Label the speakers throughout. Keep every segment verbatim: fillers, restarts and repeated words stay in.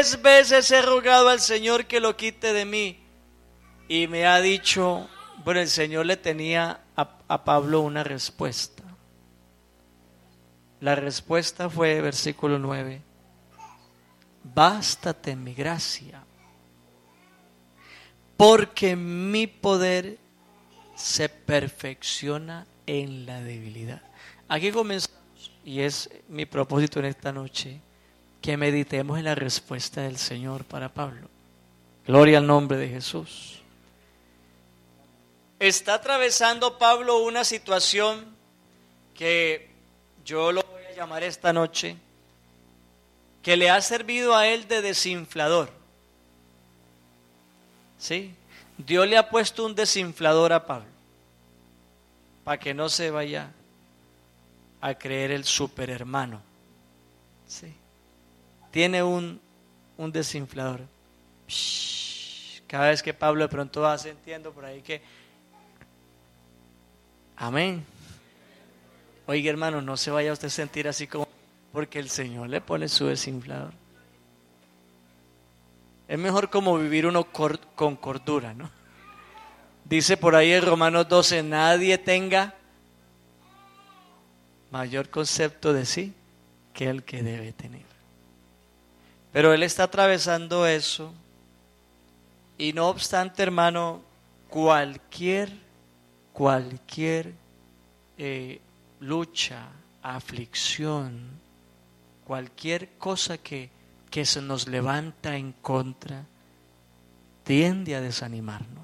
Speaker 1: Tres veces he rogado al Señor que lo quite de mí. Y me ha dicho, bueno, el Señor le tenía a, a Pablo una respuesta. La respuesta fue, versículo nueve, bástate mi gracia, porque mi poder se perfecciona en la debilidad. Aquí comenzamos, y es mi propósito en esta noche, que meditemos en la respuesta del Señor para Pablo. Gloria al nombre de Jesús. Está atravesando Pablo una situación que yo lo voy a llamar esta noche, que le ha servido a él de desinflador. ¿Sí? Dios le ha puesto un desinflador a Pablo, para que no se vaya a creer el superhermano. ¿Sí? Tiene un, un desinflador. Cada vez que Pablo de pronto va sintiendo por ahí que amén. Oiga, hermano, no se vaya a usted a sentir así como, porque el Señor le pone su desinflador. Es mejor como vivir uno cor, con cordura, ¿no? Dice por ahí en Romanos doce, nadie tenga mayor concepto de sí que el que debe tener. Pero él está atravesando eso, y no obstante, hermano, cualquier, cualquier eh, lucha, aflicción, cualquier cosa que, que se nos levanta en contra, tiende a desanimarnos.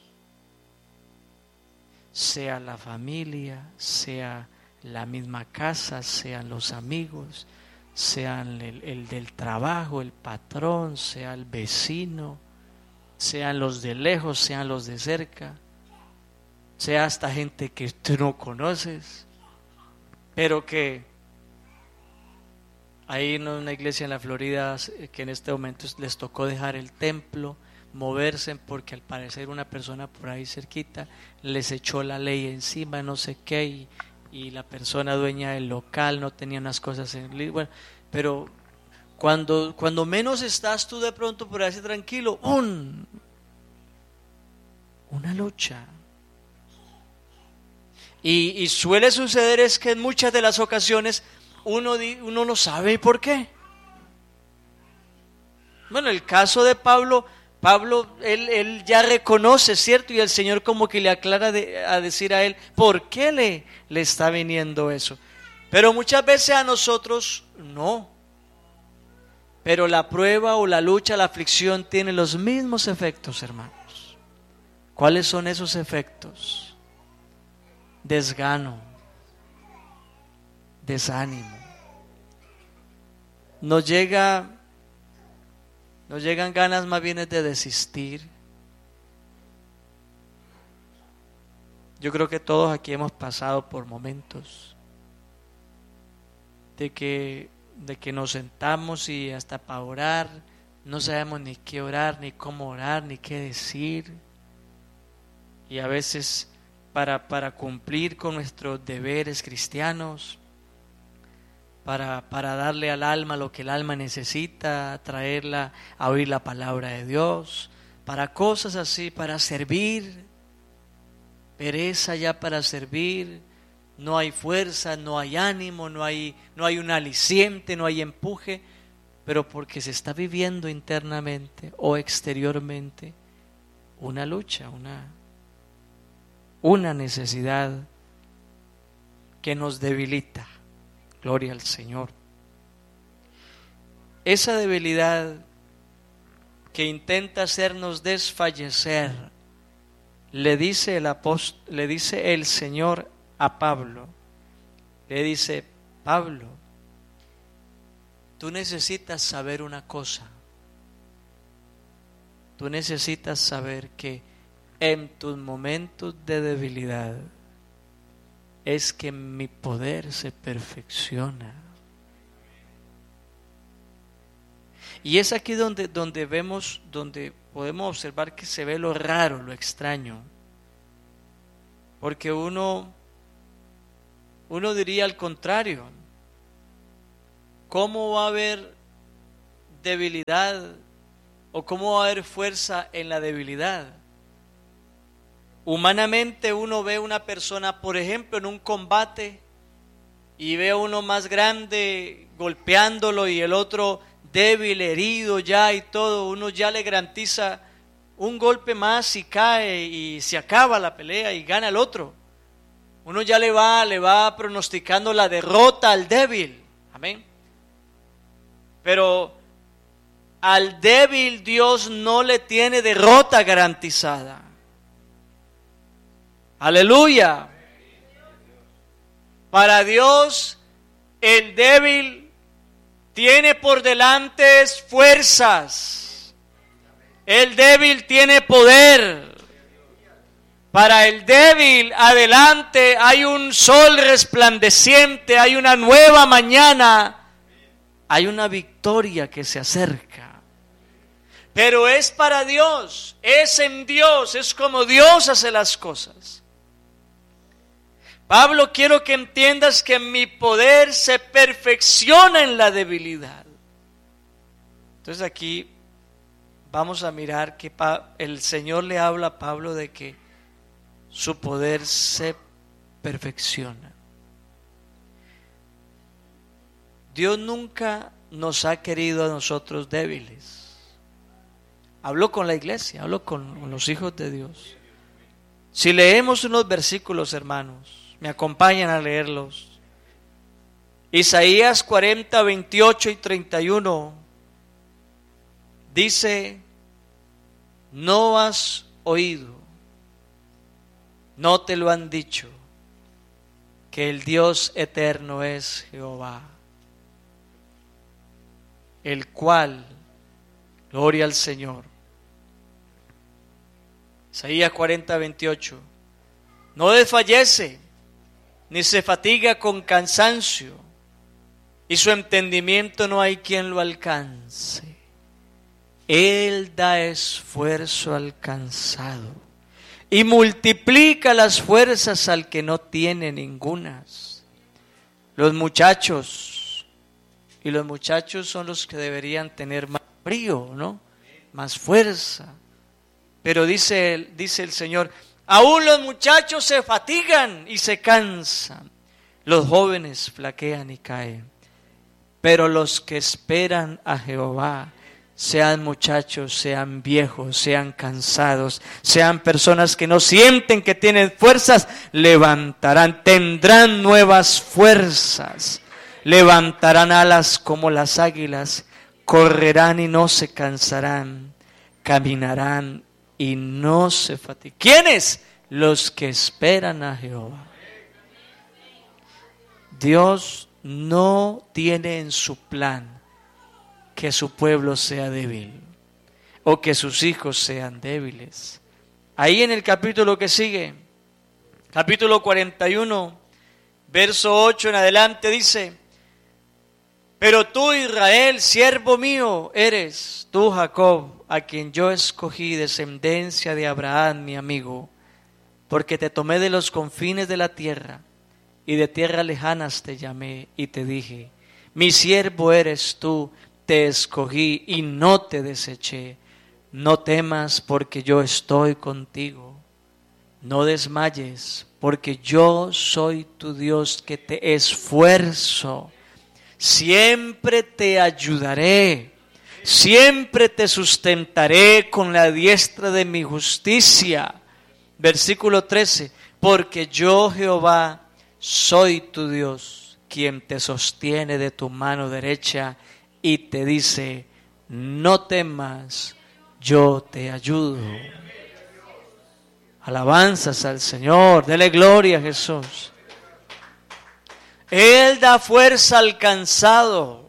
Speaker 1: Sea la familia, sea la misma casa, sean los amigos, sean el, el del trabajo, el patrón, sea el vecino, sean los de lejos, sean los de cerca, sea esta gente que tú no conoces, pero que hay una iglesia en la Florida que en este momento les tocó dejar el templo, moverse porque al parecer una persona por ahí cerquita les echó la ley encima, no sé qué, y, y la persona dueña del local no tenía unas cosas en línea. Bueno, pero cuando, cuando menos estás tú de pronto por ahí tranquilo, un, una lucha. Y, y suele suceder es que en muchas de las ocasiones uno, uno no sabe por qué. Bueno, el caso de Pablo, Pablo, él, él ya reconoce, ¿cierto? Y el Señor como que le aclara de, a decir a él, ¿por qué le, le está viniendo eso? Pero muchas veces a nosotros no. Pero la prueba o la lucha, la aflicción tiene los mismos efectos, hermanos. ¿Cuáles son esos efectos? Desgano, desánimo. Nos llega... Nos llegan ganas más bien de desistir. Yo creo que todos aquí hemos pasado por momentos de que, de que nos sentamos y hasta para orar no sabemos ni qué orar, ni cómo orar, ni qué decir. Y a veces para, para cumplir con nuestros deberes cristianos, Para, para darle al alma lo que el alma necesita, traerla a oír la palabra de Dios, para cosas así, para servir, pereza ya para servir, no hay fuerza, no hay ánimo, no hay, no hay un aliciente, no hay empuje, pero porque se está viviendo internamente o exteriormente una lucha, una, una necesidad que nos debilita. Gloria al Señor. Esa debilidad que intenta hacernos desfallecer, le dice el apóstol, le dice el Señor a Pablo, le dice, Pablo, tú necesitas saber una cosa, tú necesitas saber que en tus momentos de debilidad es que mi poder se perfecciona. Y es aquí donde, donde vemos, donde podemos observar que se ve lo raro, lo extraño. Porque uno, uno diría al contrario. ¿Cómo va a haber debilidad o cómo va a haber fuerza en la debilidad? Humanamente uno ve una persona, por ejemplo, en un combate y ve a uno más grande golpeándolo y el otro débil, herido ya y todo, uno ya le garantiza un golpe más y cae y se acaba la pelea y gana el otro. Uno ya le va, le va pronosticando la derrota al débil. Amén. Pero al débil Dios no le tiene derrota garantizada. Aleluya. Para Dios el débil tiene por delante fuerzas. El débil tiene poder. Para el débil adelante hay un sol resplandeciente, hay una nueva mañana, hay una victoria que se acerca. Pero es para Dios, es en Dios, es como Dios hace las cosas. Pablo, quiero que entiendas que mi poder se perfecciona en la debilidad. Entonces aquí vamos a mirar que el Señor le habla a Pablo de que su poder se perfecciona. Dios nunca nos ha querido a nosotros débiles. Habló con la iglesia, habló con los hijos de Dios. Si leemos unos versículos, hermanos, me acompañan a leerlos. Isaías cuarenta, veintiocho y treinta y uno dice: no has oído, no te lo han dicho, que el Dios eterno es Jehová, el cual, gloria al Señor. Isaías cuarenta, veintiocho, no desfallece, ni se fatiga con cansancio, y su entendimiento no hay quien lo alcance. Él da esfuerzo al cansado y multiplica las fuerzas al que no tiene ningunas. Los muchachos, y los muchachos son los que deberían tener más brío, ¿no? Más fuerza. Pero dice, dice el Señor, aún los muchachos se fatigan y se cansan, los jóvenes flaquean y caen, pero los que esperan a Jehová, sean muchachos, sean viejos, sean cansados, sean personas que no sienten que tienen fuerzas, levantarán, tendrán nuevas fuerzas, levantarán alas como las águilas, correrán y no se cansarán, caminarán y no se fatigan. ¿Quiénes? Los que esperan a Jehová. Dios no tiene en su plan que su pueblo sea débil o que sus hijos sean débiles. Ahí en el capítulo que sigue, capítulo cuarenta y uno, verso ocho en adelante dice: pero tú, Israel, siervo mío eres, tú, Jacob, a quien yo escogí, descendencia de Abraham, mi amigo, porque te tomé de los confines de la tierra y de tierras lejanas te llamé y te dije, mi siervo eres tú, te escogí y no te deseché. No temas, porque yo estoy contigo. No desmayes, porque yo soy tu Dios que te esfuerzo. Siempre te ayudaré, siempre te sustentaré con la diestra de mi justicia. Versículo trece, porque yo, Jehová, soy tu Dios, quien te sostiene de tu mano derecha y te dice, no temas, yo te ayudo. Alabanzas al Señor, dele gloria a Jesús. Él da fuerza al cansado.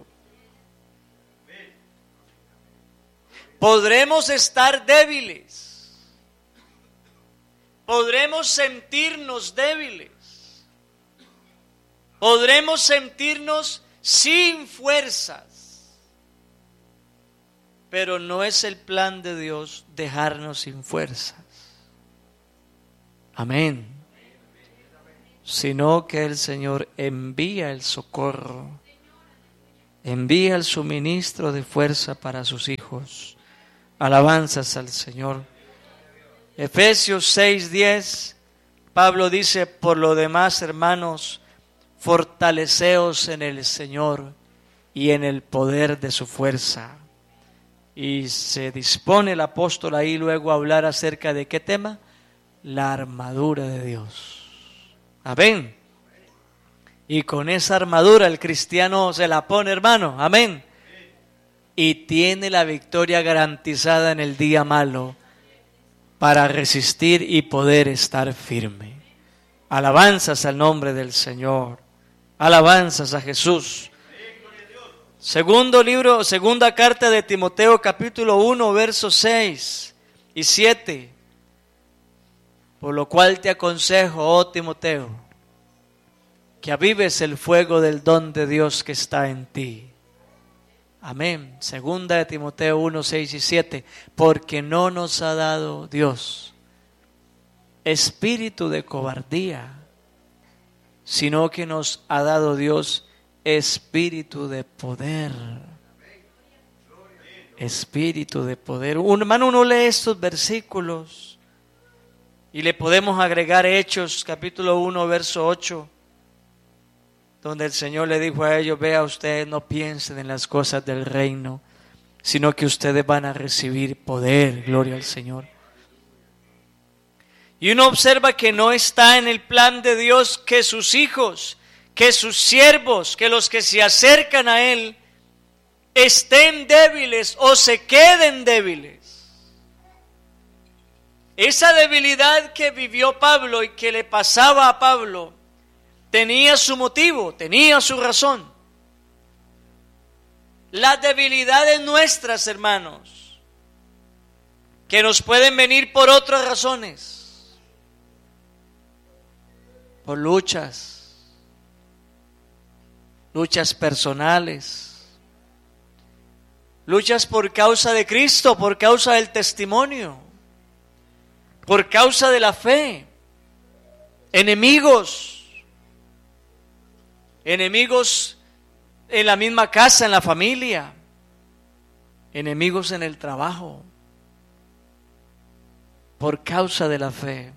Speaker 1: Podremos estar débiles, podremos sentirnos débiles, podremos sentirnos sin fuerzas. Pero no es el plan de Dios dejarnos sin fuerzas. Amén. Sino que el Señor envía el socorro, envía el suministro de fuerza para sus hijos. Alabanzas al Señor. Efesios seis diez, Pablo dice: por lo demás, hermanos, fortaleceos en el Señor y en el poder de su fuerza. Y se dispone el apóstol ahí luego a hablar acerca de ¿qué tema? La armadura de Dios. Amén. Y con esa armadura el cristiano se la pone, hermano. Amén. Y tiene la victoria garantizada en el día malo para resistir y poder estar firme. Alabanzas al nombre del Señor. Alabanzas a Jesús. Segundo libro, segunda carta de Timoteo, capítulo uno, versos seis y siete. Por lo cual te aconsejo, oh Timoteo, que avives el fuego del don de Dios que está en ti. Amén. Segunda de Timoteo uno, seis y siete. Porque no nos ha dado Dios espíritu de cobardía, sino que nos ha dado Dios espíritu de poder. Espíritu de poder. Un hermano, uno lee estos versículos y le podemos agregar Hechos, capítulo uno, verso ocho. Donde el Señor le dijo a ellos: vea, ustedes no piensen en las cosas del reino, sino que ustedes van a recibir poder. Gloria al Señor. Y uno observa que no está en el plan de Dios que sus hijos, que sus siervos, que los que se acercan a Él estén débiles o se queden débiles. Esa debilidad que vivió Pablo y que le pasaba a Pablo tenía su motivo, tenía su razón. Las debilidades nuestras, hermanos, que nos pueden venir por otras razones, por luchas, luchas personales, luchas por causa de Cristo, por causa del testimonio, por causa de la fe, enemigos, enemigos en la misma casa, en la familia, enemigos en el trabajo, por causa de la fe.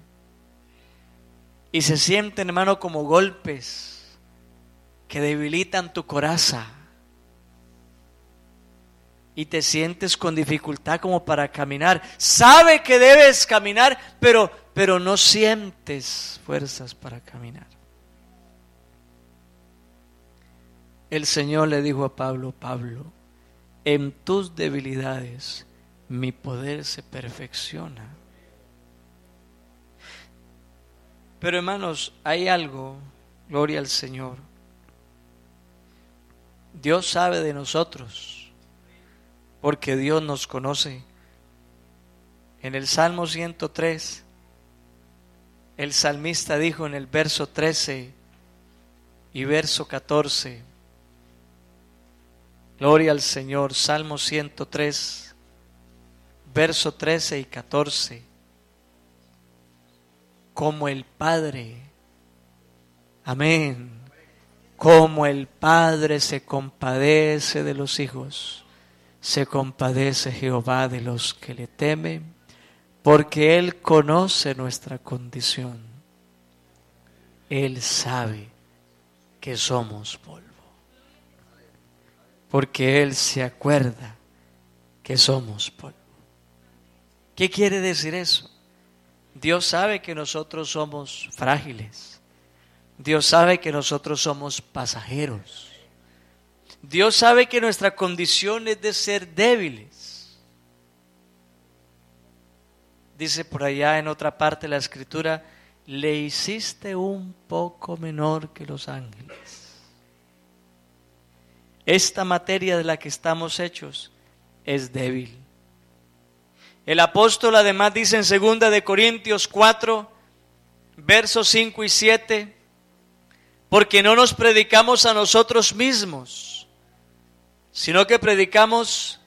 Speaker 1: Y se sienten, hermano, como golpes que debilitan tu coraza. Y te sientes con dificultad como para caminar. Sabe que debes caminar, pero, pero no sientes fuerzas para caminar. El Señor le dijo a Pablo: Pablo, en tus debilidades mi poder se perfecciona. Pero hermanos, hay algo, gloria al Señor. Dios sabe de nosotros, porque Dios nos conoce. En el Salmo ciento tres, el salmista dijo en el verso trece y verso catorce, gloria al Señor, Salmo ciento tres, verso trece y catorce. Como el Padre, amén, como el Padre se compadece de los hijos, se compadece Jehová de los que le temen, porque Él conoce nuestra condición. Él sabe que somos polvo, porque Él se acuerda que somos polvo. ¿Qué quiere decir eso? Dios sabe que nosotros somos frágiles. Dios sabe que nosotros somos pasajeros. Dios sabe que nuestra condición es de ser débiles. Dice por allá en otra parte de la Escritura: le hiciste un poco menor que los ángeles. Esta materia de la que estamos hechos es débil. El apóstol además dice en segunda de Corintios cuatro, versos cinco y siete, porque no nos predicamos a nosotros mismos, sino que predicamos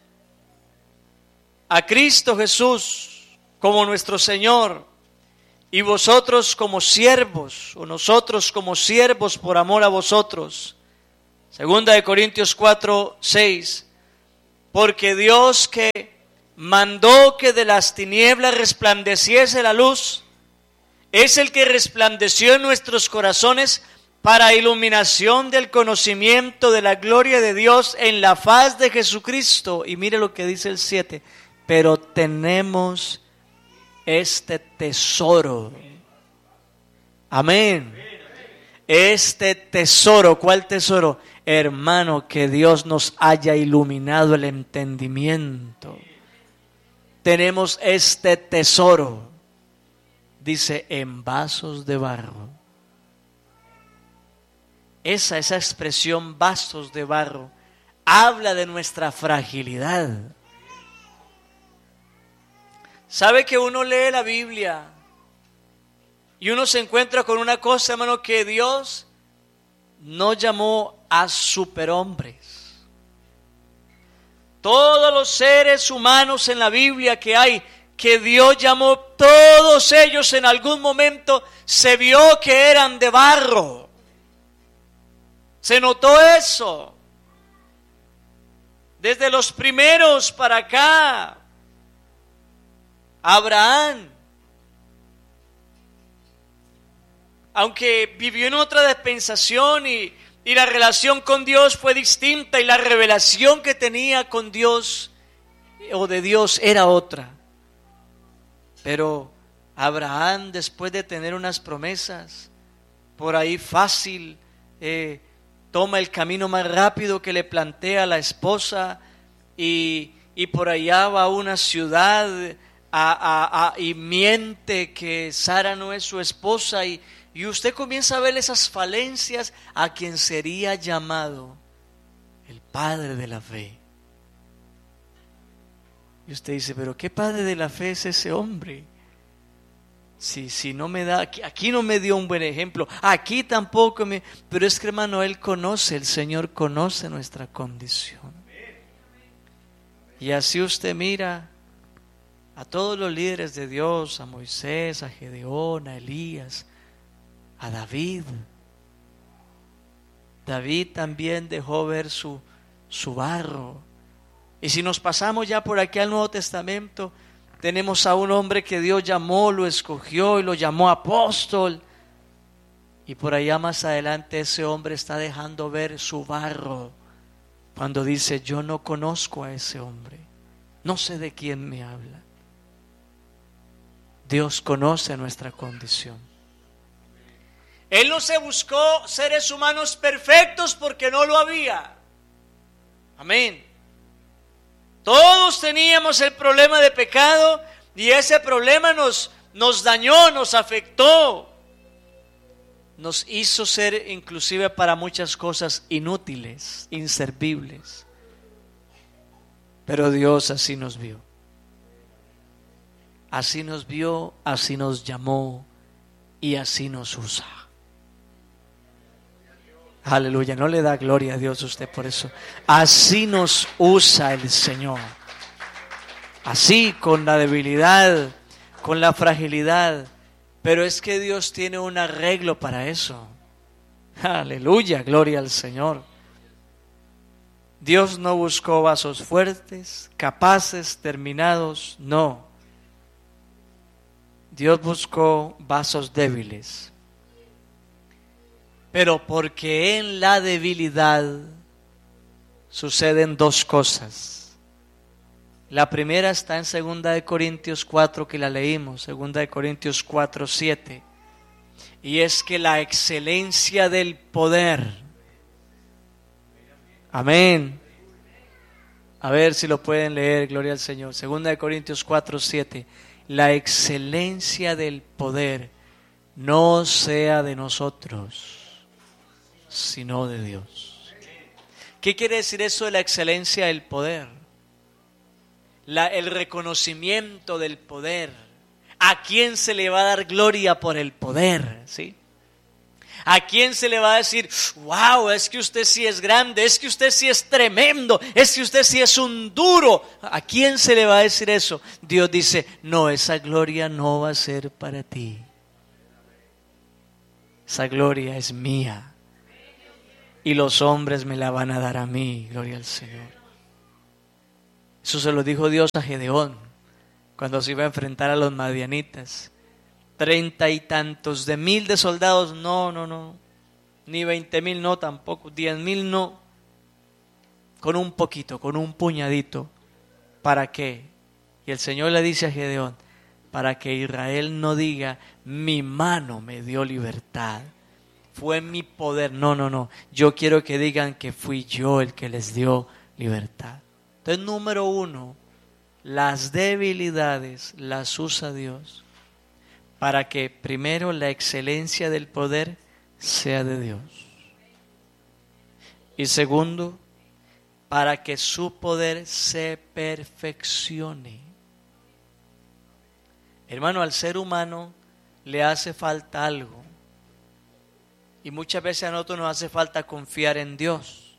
Speaker 1: a Cristo Jesús como nuestro Señor, y vosotros como siervos, o nosotros como siervos por amor a vosotros, Segunda de Corintios cuatro, seis. Porque Dios que mandó que de las tinieblas resplandeciese la luz, es el que resplandeció en nuestros corazones para iluminación del conocimiento de la gloria de Dios en la faz de Jesucristo. Y mire lo que dice el siete. Pero tenemos este tesoro. Amén. Este tesoro, ¿cuál tesoro? Hermano, que Dios nos haya iluminado el entendimiento. Tenemos este tesoro, dice, en vasos de barro. Esa, esa expresión, vasos de barro, habla de nuestra fragilidad. ¿Sabe que uno lee la Biblia y uno se encuentra con una cosa, hermano, que Dios no llamó a superhombres? Todos los seres humanos en la Biblia que hay, que Dios llamó, todos ellos en algún momento se vio que eran de barro. Se notó eso. Desde los primeros para acá. Abraham, aunque vivió en otra dispensación y, y la relación con Dios fue distinta y la revelación que tenía con Dios o de Dios era otra. Pero Abraham, después de tener unas promesas, por ahí fácil, eh, toma el camino más rápido que le plantea la esposa y, y por allá va a una ciudad a, a, a, y miente que Sara no es su esposa y, y usted comienza a ver esas falencias a quien sería llamado el padre de la fe. Y usted dice, pero ¿qué padre de la fe es ese hombre? Si, si no me da, aquí, aquí no me dio un buen ejemplo, aquí tampoco me, pero es que hermano, Él conoce, el Señor conoce nuestra condición. Y así usted mira a todos los líderes de Dios, a Moisés, a Gedeón, a Elías, a David. David también dejó ver su, su barro. Y si nos pasamos ya por aquí al Nuevo Testamento, tenemos a un hombre que Dios llamó, lo escogió y lo llamó apóstol. Y por allá más adelante ese hombre está dejando ver su barro cuando dice, yo no conozco a ese hombre, no sé de quién me habla. Dios conoce nuestra condición. Él no se buscó seres humanos perfectos porque no lo había. Amén. Todos teníamos el problema de pecado y ese problema nos, nos dañó, nos afectó. Nos hizo ser inclusive para muchas cosas inútiles, inservibles. Pero Dios así nos vio. Así nos vio, así nos llamó y así nos usa. Aleluya, no le da gloria a Dios usted por eso. Así nos usa el Señor. Así, con la debilidad, con la fragilidad. Pero es que Dios tiene un arreglo para eso. Aleluya, gloria al Señor. Dios no buscó vasos fuertes, capaces, terminados, no. Dios buscó vasos débiles. Pero porque en la debilidad suceden dos cosas. La primera está en segunda de Corintios cuatro, que la leímos, segunda de Corintios cuatro, siete. Y es que la excelencia del poder. Amén. A ver si lo pueden leer, gloria al Señor. segunda de Corintios cuatro, siete. La excelencia del poder no sea de nosotros, sino de Dios. ¿Qué quiere decir eso de la excelencia del poder? La, el reconocimiento del poder. ¿A quién se le va a dar gloria por el poder? ¿Sí? ¿A quién se le va a decir, wow, es que usted sí es grande, es que usted sí es tremendo, es que usted sí es un duro? ¿A quién se le va a decir eso? Dios dice, no, esa gloria no va a ser para ti. Esa gloria es mía. y los hombres me la van a dar a mí. Gloria al Señor. Eso se lo dijo Dios a Gedeón cuando se iba a enfrentar a los madianitas. Treinta y tantos de mil de soldados, no, no, no. Ni veinte mil, no tampoco. Diez mil, no. Con un poquito, con un puñadito. ¿Para qué? Y el Señor le dice a Gedeón, para que Israel no diga, mi mano me dio libertad. Fue mi poder. No, no, no. Yo quiero que digan que fui yo el que les dio libertad. Entonces, número uno, las debilidades las usa Dios para que primero la excelencia del poder sea de Dios. Y segundo, para que su poder se perfeccione. Hermano, al ser humano le hace falta algo. Y muchas veces a nosotros nos hace falta confiar en Dios.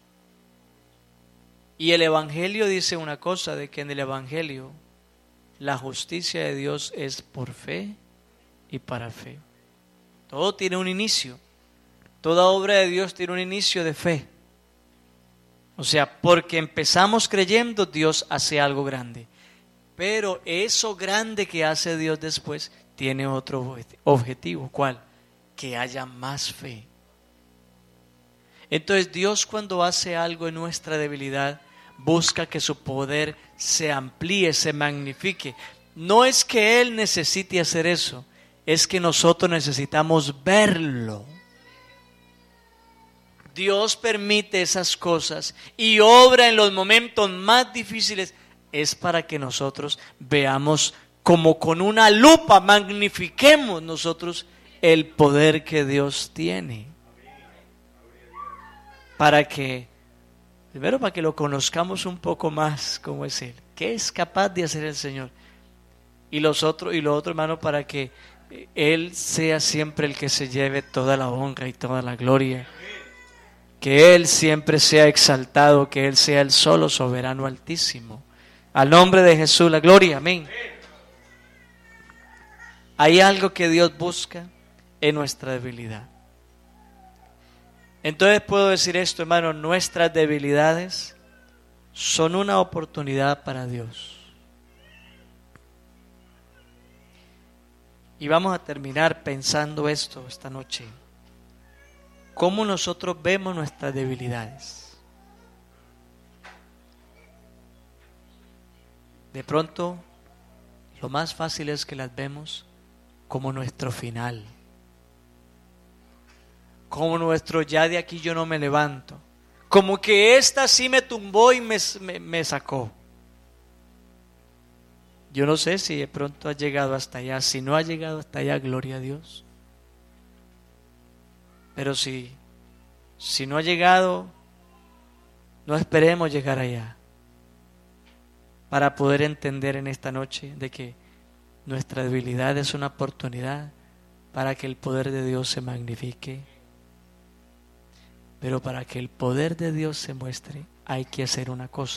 Speaker 1: Y el Evangelio dice una cosa, de que en el Evangelio la justicia de Dios es por fe y para fe. Todo tiene un inicio. Toda obra de Dios tiene un inicio de fe. O sea, porque empezamos creyendo, Dios hace algo grande. Pero eso grande que hace Dios después tiene otro objetivo. ¿Cuál? Que haya más fe. Entonces Dios, cuando hace algo en nuestra debilidad, busca que su poder se amplíe, se magnifique. No es que Él necesite hacer eso, es que nosotros necesitamos verlo. Dios permite esas cosas y obra en los momentos más difíciles. Es para que nosotros veamos como con una lupa, magnifiquemos nosotros el poder que Dios tiene. Para que, primero para que lo conozcamos un poco más como es Él. ¿Qué es capaz de hacer el Señor? Y los otros, y lo otro, hermano, para que Él sea siempre el que se lleve toda la honra y toda la gloria. Que Él siempre sea exaltado, que Él sea el solo soberano altísimo. Al nombre de Jesús, la gloria, amén. Hay algo que Dios busca en nuestra debilidad. Entonces puedo decir esto, hermano, nuestras debilidades son una oportunidad para Dios. Y vamos a terminar pensando esto esta noche. ¿Cómo nosotros vemos nuestras debilidades? De pronto, lo más fácil es que las vemos como nuestro final. Como nuestro ya de aquí yo no me levanto. Como que esta sí me tumbó y me, me, me sacó. Yo no sé si de pronto ha llegado hasta allá. Si no ha llegado hasta allá, gloria a Dios. Pero si, si no ha llegado, no esperemos llegar allá. Para poder entender en esta noche de que nuestra debilidad es una oportunidad para que el poder de Dios se magnifique. Pero para que el poder de Dios se muestre, hay que hacer una cosa.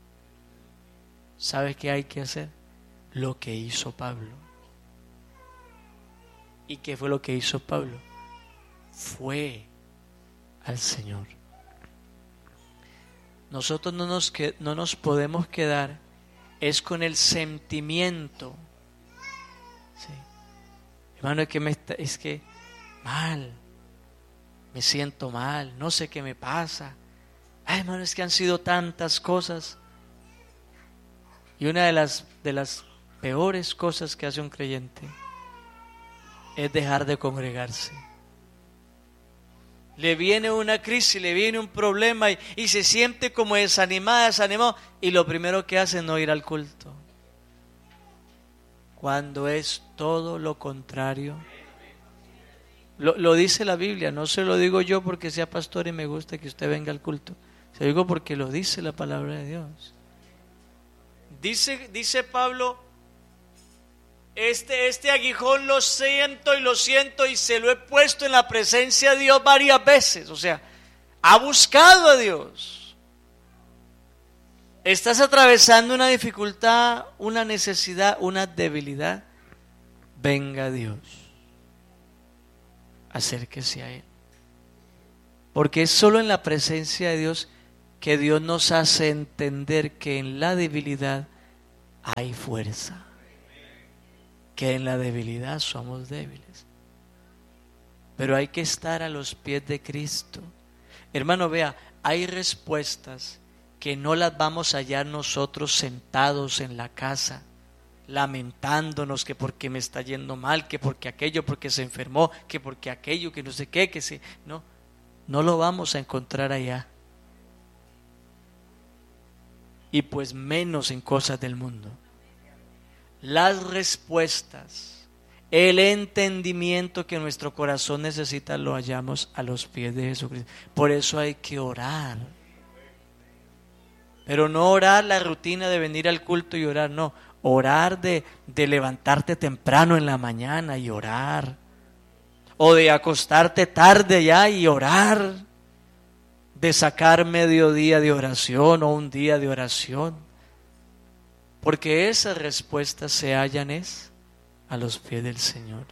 Speaker 1: ¿Sabe qué hay que hacer? Lo que hizo Pablo. ¿Y qué fue lo que hizo Pablo? Fue al Señor. Nosotros no nos, que, no nos podemos quedar es con el sentimiento. Sí. Hermano, es que, me está, es que mal, me siento mal, no sé qué me pasa. Ay, hermano, es que han sido tantas cosas. Y una de las, de las peores cosas que hace un creyente es dejar de congregarse. Le viene una crisis, le viene un problema y, y se siente como desanimada, desanimado, y lo primero que hace es no ir al culto. Cuando es todo lo contrario. Lo, lo dice la Biblia, no se lo digo yo porque sea pastor y me gusta que usted venga al culto. Se lo digo porque lo dice la palabra de Dios. Dice, dice Pablo, Este, este aguijón lo siento y lo siento y se lo he puesto en la presencia de Dios varias veces. O sea, ha buscado a Dios. Estás atravesando una dificultad, una necesidad, una debilidad. Venga Dios. Acérquese a Él. Porque es solo en la presencia de Dios que Dios nos hace entender que en la debilidad hay fuerza, que en la debilidad somos débiles. Pero hay que estar a los pies de Cristo. Hermano, vea, hay respuestas que no las vamos a hallar nosotros sentados en la casa, lamentándonos que porque me está yendo mal, que porque aquello, porque se enfermó, que porque aquello, que no sé qué, que se... No, no lo vamos a encontrar allá. Y pues menos en cosas del mundo. Las respuestas, el entendimiento que nuestro corazón necesita lo hallamos a los pies de Jesucristo. Por eso hay que orar. Pero no orar la rutina de venir al culto y orar, no. Orar de, de levantarte temprano en la mañana y orar. O de acostarte tarde ya y orar. De sacar mediodía de oración o un día de oración. Porque esas respuestas se hallan es a los pies del Señor.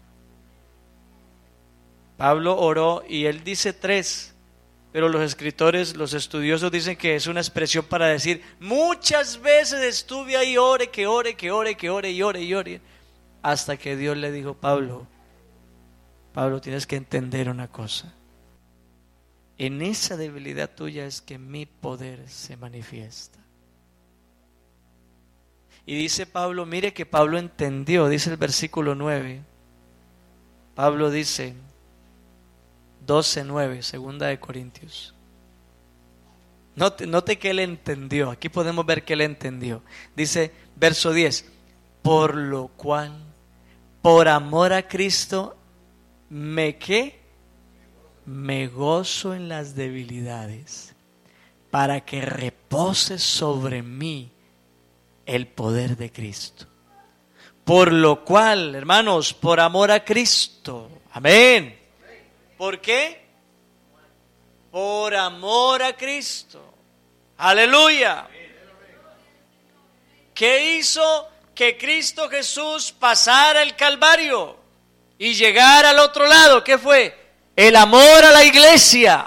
Speaker 1: Pablo oró y él dice tres, pero los escritores, los estudiosos dicen que es una expresión para decir, muchas veces estuve ahí, ore, que ore, que ore, que ore y ore y ore, hasta que Dios le dijo, Pablo, Pablo, tienes que entender una cosa. En esa debilidad tuya es que mi poder se manifiesta. Y dice Pablo, mire que Pablo entendió, dice el versículo nueve. Pablo dice, doce nueve, segunda de Corintios. Note, note que él entendió, aquí podemos ver que él entendió. Dice, verso diez, por lo cual, por amor a Cristo, me ¿qué? Me gozo en las debilidades, para que repose sobre mí el poder de Cristo. Por lo cual, hermanos, por amor a Cristo, amén. ¿Por qué? Por amor a Cristo. Aleluya. ¿Qué hizo que Cristo Jesús pasara el Calvario y llegara al otro lado? ¿Qué fue? El amor a la iglesia.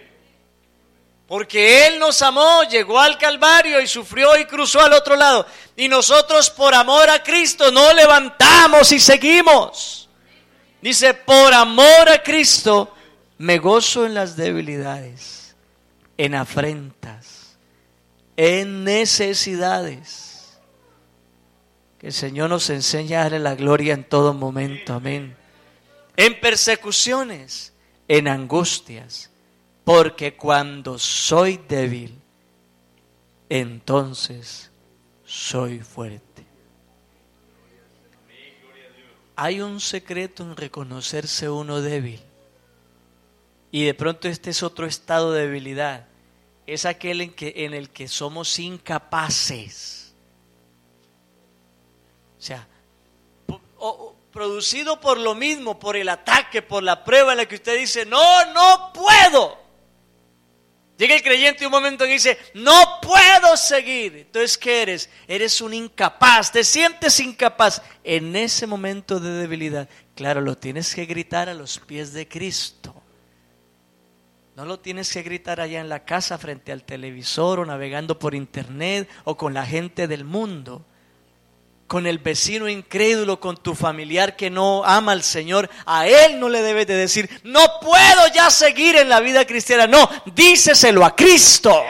Speaker 1: Porque Él nos amó, llegó al Calvario y sufrió y cruzó al otro lado. Y nosotros por amor a Cristo nos levantamos y seguimos. Dice, por amor a Cristo me gozo en las debilidades, en afrentas, en necesidades. Que el Señor nos enseñe a darle la gloria en todo momento, amén. En persecuciones, en angustias, porque cuando soy débil, entonces soy fuerte. Hay un secreto en reconocerse uno débil. Y de pronto este es otro estado de debilidad. Es aquel en, que, en el que somos incapaces. O sea, o, o, producido por lo mismo, por el ataque, por la prueba en la que usted dice, no, no puedo. Llega el creyente y un momento que dice, no puedo seguir. Entonces, ¿qué eres? Eres un incapaz, te sientes incapaz. En ese momento de debilidad, claro, lo tienes que gritar a los pies de Cristo. No lo tienes que gritar allá en la casa frente al televisor o navegando por internet o con la gente del mundo. Con el vecino incrédulo, con tu familiar que no ama al Señor, a él no le debes de decir, no puedo ya seguir en la vida cristiana. No, díceselo a Cristo.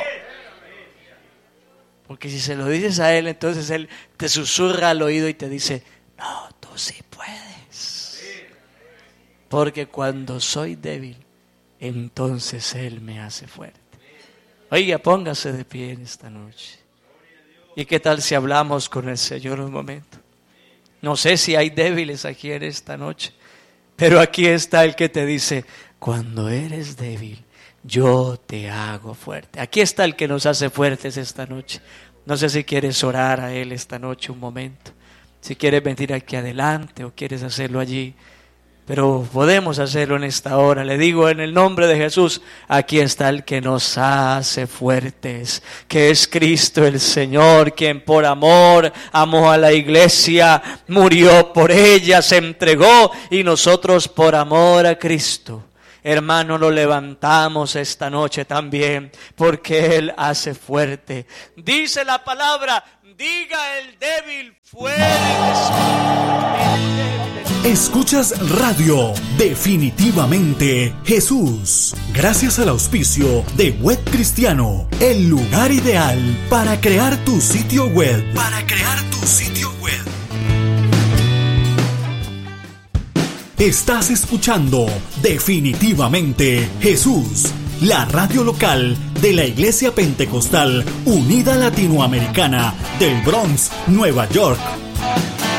Speaker 1: Porque si se lo dices a él, entonces él te susurra al oído y te dice, no, tú sí puedes. Porque cuando soy débil, entonces él me hace fuerte. Oiga, póngase de pie en esta noche. ¿Y qué tal si hablamos con el Señor un momento? No sé si hay débiles aquí en esta noche, pero aquí está el que te dice, cuando eres débil, yo te hago fuerte. Aquí está el que nos hace fuertes esta noche. No sé si quieres orar a Él esta noche un momento, si quieres venir aquí adelante o quieres hacerlo allí. Pero podemos hacerlo en esta hora. Le digo en el nombre de Jesús, aquí está el que nos hace fuertes, que es Cristo el Señor, quien por amor amó a la iglesia, murió por ella, se entregó, y nosotros por amor a Cristo hermano, lo levantamos esta noche también, porque Él hace fuerte. Dice la palabra, diga el débil, fuerte.
Speaker 2: Escuchas Radio Definitivamente Jesús, gracias al auspicio de Web Cristiano, el lugar ideal para crear tu sitio web. Para crear tu sitio web. Estás escuchando Definitivamente Jesús, la radio local de la Iglesia Pentecostal Unida Latinoamericana del Bronx, Nueva York.